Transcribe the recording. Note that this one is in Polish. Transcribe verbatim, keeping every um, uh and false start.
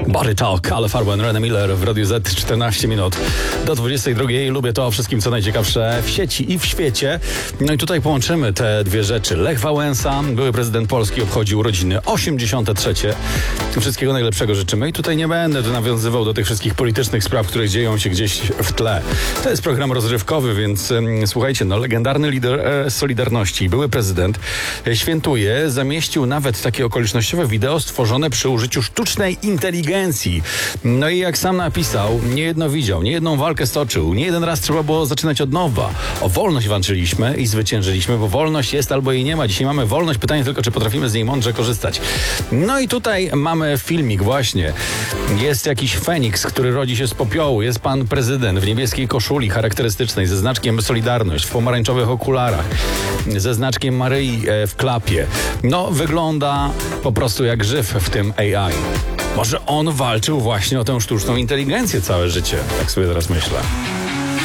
Body Talk, Ale Farben, René Miller w Radiu Z, czternaście minut do dwudziestej drugiej. Lubię to o wszystkim, co najciekawsze w sieci i w świecie. No i tutaj połączymy te dwie rzeczy. Lech Wałęsa, były prezydent Polski, obchodzi urodziny osiemdziesiąte trzecie. Wszystkiego najlepszego życzymy. I tutaj nie będę tu nawiązywał do tych wszystkich politycznych spraw, które dzieją się gdzieś w tle. To jest program rozrywkowy, więc um, słuchajcie, no legendarny lider e, Solidarności, były prezydent, e, świętuje, zamieścił nawet takie okolicznościowe wideo stworzone przy użyciu sztucznej inteligencji. No i jak sam napisał, nie jedno widział, nie jedną walkę stoczył, nie jeden raz trzeba było zaczynać od nowa. O wolność walczyliśmy i zwyciężyliśmy, bo wolność jest albo jej nie ma. Dzisiaj mamy wolność, pytanie tylko, czy potrafimy z niej mądrze korzystać. No i tutaj mamy filmik właśnie. Jest jakiś Feniks, który rodzi się z popiołu. Jest pan prezydent w niebieskiej koszuli charakterystycznej ze znaczkiem Solidarność, w pomarańczowych okularach, ze znaczkiem Maryi w klapie. No, wygląda po prostu jak żyw w tym A I. Może on walczył właśnie o tę sztuczną inteligencję całe życie, tak sobie teraz myślę.